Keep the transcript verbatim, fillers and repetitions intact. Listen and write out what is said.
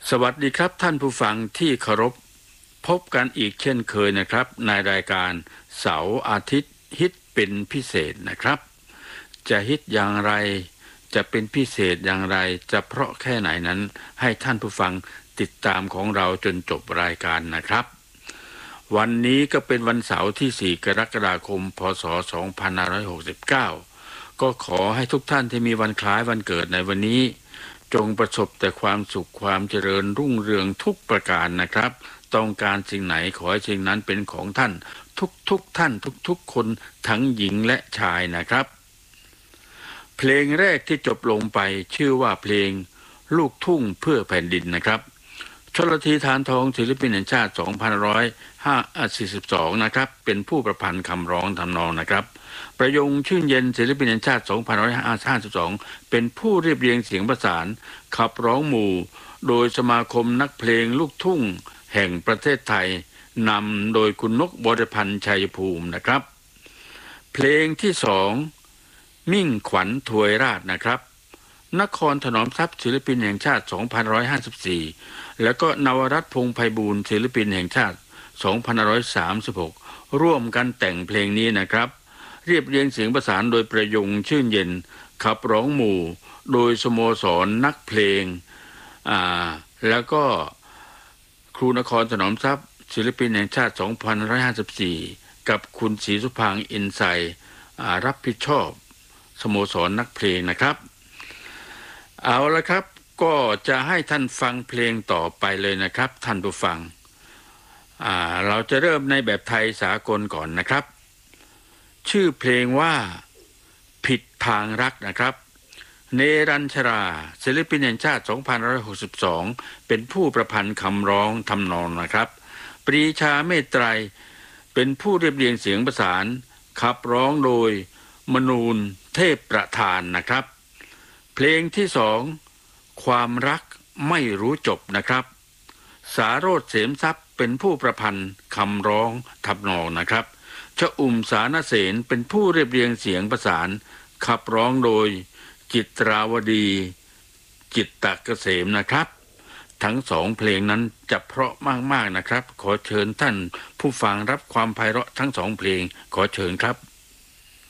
สวัสดีครับท่านผู้ฟังที่เคารพพบกันอีกเช่นเคยนะครับในรายการเสาร์อาทิตย์ฮิตเป็นพิเศษนะครับจะฮิตอย่างไรจะเป็นพิเศษอย่างไรจะเพราะแค่ไหนนั้นให้ท่านผู้ฟังติดตามของเราจนจบรายการนะครับวันนี้ก็เป็นวันเสาร์ที่สี่กรกฎาคมพ.ศ. สองพันห้าร้อยหกสิบเก้าก็ขอให้ทุกท่านที่มีวันคล้ายวันเกิดในวันนี้จงประสบแต่ความสุขความเจริญรุ่งเรืองทุกประการนะครับต้องการสิ่งไหนขอให้สิ่งนั้นเป็นของท่านทุกๆท่านทุกๆคนทั้งหญิงและชายนะครับเพลงแรกที่จบลงไปชื่อว่าเพลงลูกทุ่งเพื่อแผ่นดินนะครับชลธีธารทองศิลปินแห่งชาติสองพันห้าร้อยสี่สิบสองนะครับเป็นผู้ประพันธ์คำร้องทำนองนะครับประยงชื่นเย็นศิลปินแห่งชาติสองพันห้าร้อยห้าสิบสองเป็นผู้เรียบเรียงเสียงประสานขับร้องหมู่โดยสมาคมนักเพลงลูกทุ่งแห่งประเทศไทยนำโดยคุณนกบรพันธ์ชัยภูมินะครับเพลงที่สองมิ่งขวัญถวยราชนะครับนครถนอมทรัพย์ศิลปินแห่งชาติสองพันห้าร้อยห้าสิบสี่แล้วก็นวรัตน์พงษ์ไพบูลย์ศิลปินแห่งชาติสองพันห้าร้อยสามสิบหกร่วมกันแต่งเพลงนี้นะครับเรียบเรียงเสียงประสานโดยประยงชื่นเย็นขับร้องหมู่โดยสโมสรนักเพลงอ่าแล้วก็ครูนครถนอมทรัพย์ศิลปินแห่งชาติสองพันห้าร้อยห้าสิบสี่กับคุณศรีสุพางค์อินไซด์รับผิดชอบสโมสรนักเพลงนะครับเอาละครับก็จะให้ท่านฟังเพลงต่อไปเลยนะครับท่านผู้ฟังอ่าเราจะเริ่มในแบบไทยสากลก่อนนะครับชื่อเพลงว่าผิดทางรักนะครับเนรัญชราศิลปินแห่งชาติสองพันห้าร้อยหกสิบสองเป็นผู้ประพันธ์คำร้องทำนองนะครับปรีชาเมตไตรเป็นผู้เรียบเรียงเสียงประสานขับร้องโดยมนูนเทพประธานนะครับเพลงที่สองความรักไม่รู้จบนะครับสาโรจน์เสมทรัพย์เป็นผู้ประพันธ์คำร้องทำนองนะครับชอุ่มสานเสนเป็นผู้เรียบเรียงเสียงประสานขับร้องโดยจิตราวดีจิตตเกษมนะครับทั้งสองเพลงนั้นจะเพราะมากๆนะครับขอเชิญท่านผู้ฟังรับความไพเราะทั้งสองเพลงขอเชิญครับ